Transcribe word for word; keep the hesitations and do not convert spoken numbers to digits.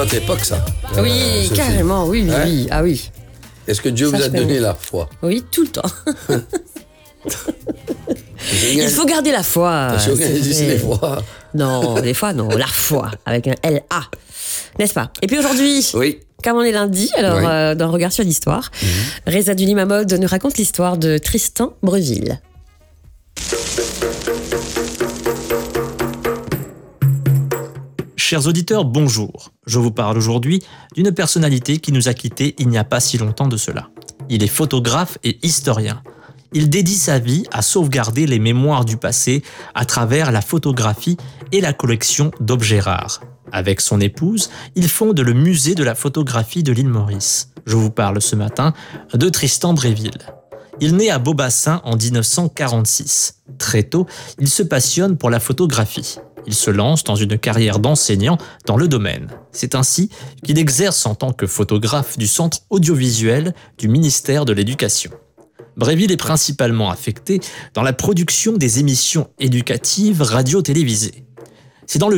votre époque, ça. Oui, euh, Sophie. carrément, oui, oui, Hein? oui. Ah oui. Est-ce que Dieu Ça, vous a je peux donné vous- la foi? Oui, tout le temps. Génial. Il faut garder la foi. Je c'est dis vrai. les fois. Non, des fois, non. La foi, avec un L A. N'est-ce pas? Et puis aujourd'hui, Oui. comme on est lundi, alors Oui. euh, dans Regard sur l'histoire, mmh. Reza Duni Mahmoud nous raconte l'histoire de Tristan Breville. Chers auditeurs, bonjour. Je vous parle aujourd'hui d'une personnalité qui nous a quittés il n'y a pas si longtemps de cela. Il est photographe et historien. Il dédie sa vie à sauvegarder les mémoires du passé à travers la photographie et la collection d'objets rares. Avec son épouse, il fonde le musée de la photographie de l'île Maurice. Je vous parle ce matin de Tristan Breville. Il naît à Beaubassin en dix-neuf cent quarante-six. Très tôt, il se passionne pour la photographie. Il se lance dans une carrière d'enseignant dans le domaine. C'est ainsi qu'il exerce en tant que photographe du centre audiovisuel du ministère de l'Éducation. Breville est principalement affecté dans la production des émissions éducatives radio-télévisées. C'est dans le